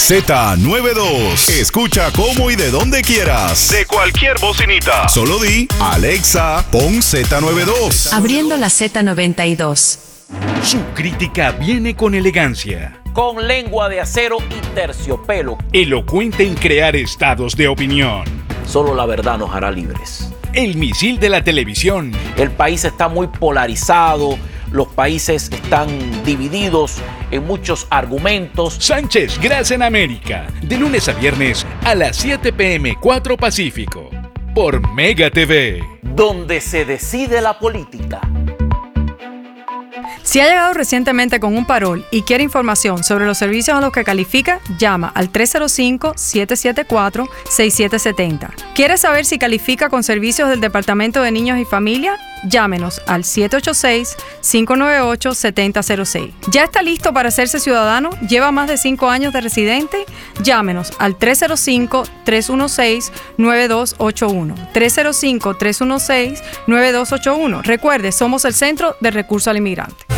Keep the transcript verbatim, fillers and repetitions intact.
Z noventa y dos. Escucha cómo y de donde quieras. De cualquier bocinita. Solo di, Alexa, pon Z noventa y dos. Abriendo la Z noventa y dos. Su crítica viene con elegancia. Con lengua de acero y terciopelo. Elocuente en crear estados de opinión. Solo la verdad nos hará libres. El misil de la televisión. El país está muy polarizado. Los países están divididos en muchos argumentos. Sánchez Gras en América. De lunes a viernes a las siete pe eme cuatro Pacífico. Por Mega T V. Donde se decide la política. Si ha llegado recientemente con un parol y quiere información sobre los servicios a los que califica, llama al tres cero cinco, siete siete cuatro, seis siete siete cero. ¿Quiere saber si califica con servicios del Departamento de Niños y Familia? Llámenos al siete ocho seis, cinco nueve ocho, siete cero cero seis. ¿Ya está listo para hacerse ciudadano? ¿Lleva más de cinco años de residente? Llámenos al tres cero cinco, tres uno seis, nueve dos ocho uno. tres cero cinco, tres uno seis, nueve dos ocho uno. Recuerde, somos el Centro de Recurso al Inmigrante.